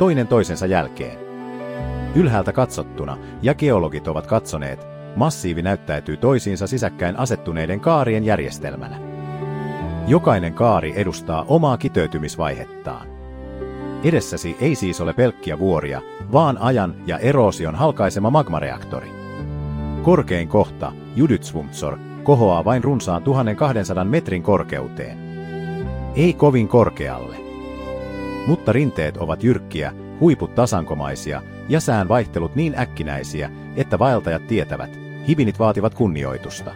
toinen toisensa jälkeen. Ylhäältä katsottuna, ja geologit ovat katsoneet, massiivi näyttäytyy toisiinsa sisäkkäin asettuneiden kaarien järjestelmänä. Jokainen kaari edustaa omaa kiteytymisvaihettaan. Edessäsi ei siis ole pelkkiä vuoria, vaan ajan ja eroosion halkaisema magmareaktori. Korkein kohta, Juditsvumtsor, kohoaa vain runsaan 1200 metrin korkeuteen. Ei kovin korkealle. Mutta rinteet ovat jyrkkiä, huiput tasankomaisia ja sään vaihtelut niin äkkinäisiä, että vaeltajat tietävät, hibinit vaativat kunnioitusta.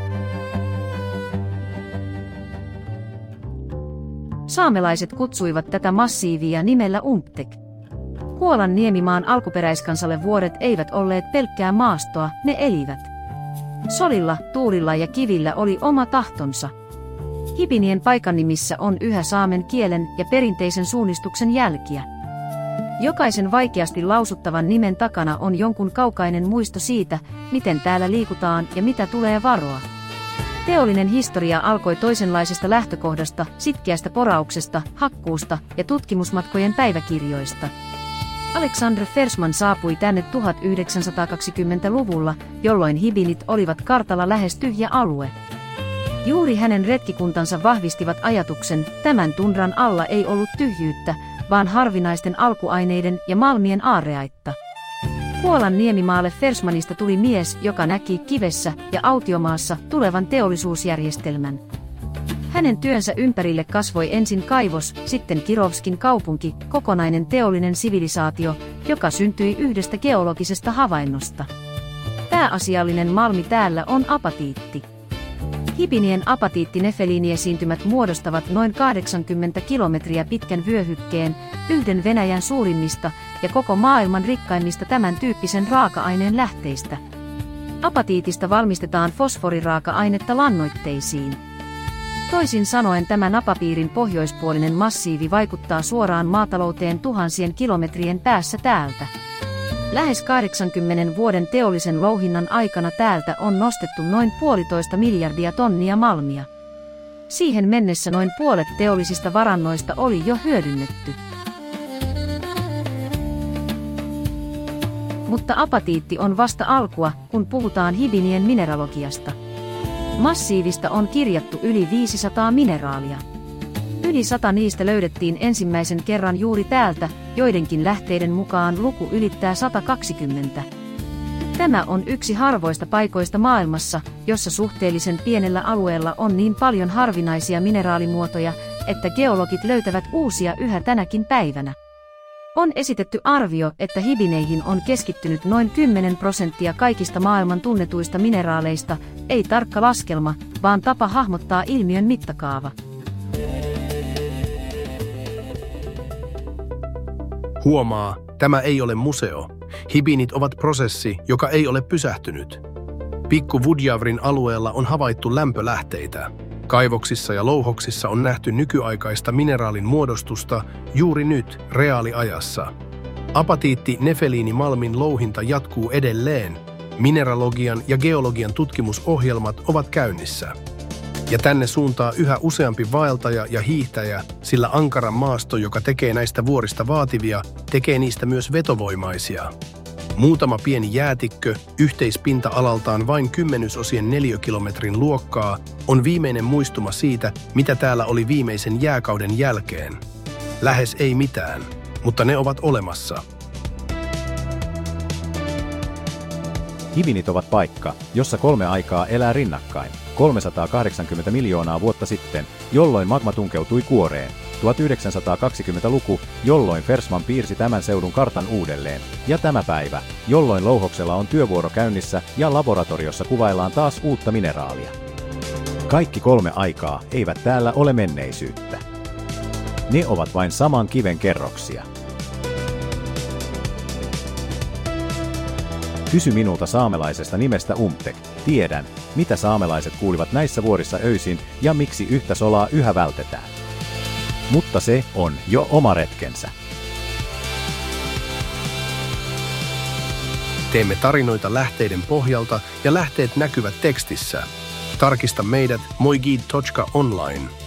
Saamelaiset kutsuivat tätä massiivia nimellä Umptek. Kuolan niemimaan alkuperäiskansalle vuoret eivät olleet pelkkää maastoa, ne elivät. Solilla, tuulilla ja kivillä oli oma tahtonsa. Hibinien paikannimissä on yhä saamen kielen ja perinteisen suunnistuksen jälkiä. Jokaisen vaikeasti lausuttavan nimen takana on jonkun kaukainen muisto siitä, miten täällä liikutaan ja mitä tulee varoa. Teollinen historia alkoi toisenlaisesta lähtökohdasta, sitkeästä porauksesta, hakkuusta ja tutkimusmatkojen päiväkirjoista. Alexander Fersman saapui tänne 1920-luvulla, jolloin hibinit olivat kartalla lähes tyhjä alue. Juuri hänen retkikuntansa vahvistivat ajatuksen, tämän tundran alla ei ollut tyhjyyttä, vaan harvinaisten alkuaineiden ja malmien aarreaitta. Kuolan niemimaalle Fersmanista tuli mies, joka näki kivessä ja autiomaassa tulevan teollisuusjärjestelmän. Hänen työnsä ympärille kasvoi ensin kaivos, sitten Kirovskin kaupunki, kokonainen teollinen sivilisaatio, joka syntyi yhdestä geologisesta havainnosta. Pääasiallinen malmi täällä on apatiitti. Hibinien apatiitti-nefeliiniesiintymät muodostavat noin 80 kilometriä pitkän vyöhykkeen, yhden Venäjän suurimmista ja koko maailman rikkaimmista tämän tyyppisen raaka-aineen lähteistä. Apatiitista valmistetaan fosforiraaka-ainetta lannoitteisiin. Toisin sanoen tämä napapiirin pohjoispuolinen massiivi vaikuttaa suoraan maatalouteen tuhansien kilometrien päässä täältä. Lähes 80 vuoden teollisen louhinnan aikana täältä on nostettu noin 1,5 miljardia tonnia malmia. Siihen mennessä noin puolet teollisista varannoista oli jo hyödynnetty. Mutta apatiitti on vasta alkua, kun puhutaan hibinien mineralogiasta. Massiivista on kirjattu yli 500 mineraalia. Yli 100 niistä löydettiin ensimmäisen kerran juuri täältä, joidenkin lähteiden mukaan luku ylittää 120. Tämä on yksi harvoista paikoista maailmassa, jossa suhteellisen pienellä alueella on niin paljon harvinaisia mineraalimuotoja, että geologit löytävät uusia yhä tänäkin päivänä. On esitetty arvio, että hibineihin on keskittynyt noin 10% kaikista maailman tunnetuista mineraaleista, ei tarkka laskelma, vaan tapa hahmottaa ilmiön mittakaava. Huomaa, tämä ei ole museo. Hibinit ovat prosessi, joka ei ole pysähtynyt. Pikku Vudjavrin alueella on havaittu lämpölähteitä. Kaivoksissa ja louhoksissa on nähty nykyaikaista mineraalin muodostusta juuri nyt, reaaliajassa. Apatiitti-nefeliinimalmin louhinta jatkuu edelleen. Mineralogian ja geologian tutkimusohjelmat ovat käynnissä. Ja tänne suuntaa yhä useampi vaeltaja ja hiihtäjä, sillä ankara maasto, joka tekee näistä vuorista vaativia, tekee niistä myös vetovoimaisia. Muutama pieni jäätikkö, yhteispinta-alaltaan vain 10 neliökilometrin luokkaa, on viimeinen muistuma siitä, mitä täällä oli viimeisen jääkauden jälkeen. Lähes ei mitään, mutta ne ovat olemassa. Hibinit ovat paikka, jossa 3 aikaa elää rinnakkain. 380 miljoonaa vuotta sitten, jolloin magma tunkeutui kuoreen. 1920-luku, jolloin Fersman piirsi tämän seudun kartan uudelleen. Ja tämä päivä, jolloin louhoksella on työvuoro käynnissä ja laboratoriossa kuvaillaan taas uutta mineraalia. Kaikki 3 aikaa eivät täällä ole menneisyyttä. Ne ovat vain saman kiven kerroksia. Kysy minulta saamelaisesta nimestä Umptek. Tiedän, mitä saamelaiset kuulivat näissä vuorissa öisin ja miksi yhtä solaa yhä vältetään. Mutta se on jo oma retkensä. Teemme tarinoita lähteiden pohjalta ja lähteet näkyvät tekstissä. Tarkista meidät moigid.online.